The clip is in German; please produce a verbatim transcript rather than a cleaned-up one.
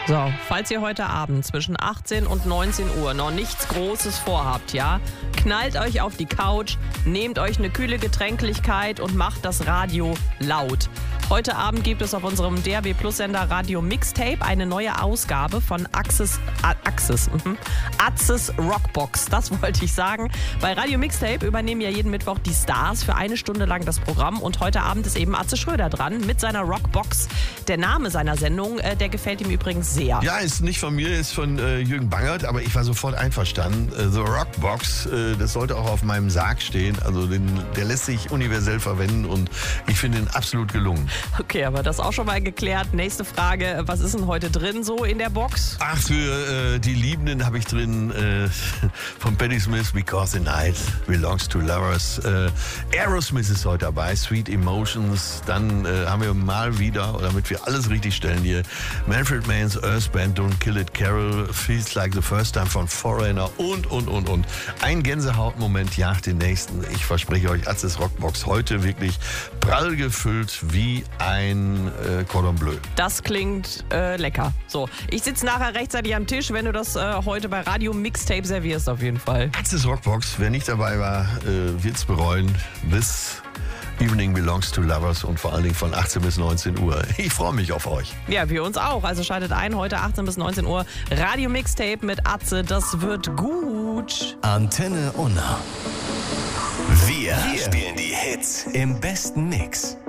So, falls ihr heute Abend zwischen achtzehn und neunzehn Uhr noch nichts Großes vorhabt, ja, knallt euch auf die Couch, nehmt euch eine kühle Getränklichkeit und macht das Radio laut. Heute Abend gibt es auf unserem D A B Plus Sender Radio Mixtape eine neue Ausgabe von Axis, A, Axis, mhm, Atzes Rockbox, das wollte ich sagen. Bei Radio Mixtape übernehmen ja jeden Mittwoch die Stars für eine Stunde lang das Programm und heute Abend ist eben Atze Schröder dran mit seiner Rockbox. Der Name seiner Sendung, äh, der gefällt ihm übrigens sehr. Ja, ist nicht von mir, ist von äh, Jürgen Bangert, aber ich war sofort einverstanden. Äh, The Rockbox, äh, das sollte auch auf meinem Sarg stehen. Also den, der lässt sich universell verwenden und ich finde ihn absolut gelungen. Okay, aber das auch schon mal geklärt. Nächste Frage, was ist denn heute drin so in der Box? Ach, für äh, die Liebenden habe ich drin äh, von Patti Smith, Because the Night Belongs to Lovers. Äh, Aerosmith ist heute dabei, Sweet Emotions. Dann äh, haben wir mal wieder, damit wir alles richtig stellen hier, Manfred Mann's Earth Band, Don't Kill It, Carol, Feels Like the First Time von Foreigner und, und, und, und. Ein Gänsehautmoment jagt den nächsten. Ich verspreche euch, Atzes Rockbox heute wirklich prall gefüllt wie ein äh, Cordon Bleu. Das klingt äh, lecker. So, ich sitze nachher rechtzeitig am Tisch, wenn du das äh, heute bei Radio Mixtape servierst auf jeden Fall. Atzes Rockbox, wer nicht dabei war, äh, wird's bereuen. This Evening Belongs to Lovers und vor allen Dingen von achtzehn bis neunzehn Uhr. Ich freue mich auf euch. Ja, wir uns auch. Also schaltet ein, heute achtzehn bis neunzehn Uhr. Radio Mixtape mit Atze, das wird gut. Antenne Unna. Wir, wir spielen die Hits im besten Mix.